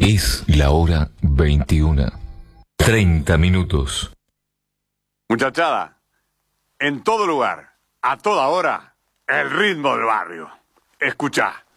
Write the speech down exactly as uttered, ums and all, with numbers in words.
Es la hora veintiuna. treinta minutos. Muchachada, en todo lugar, a toda hora, el ritmo del barrio. Escuchá.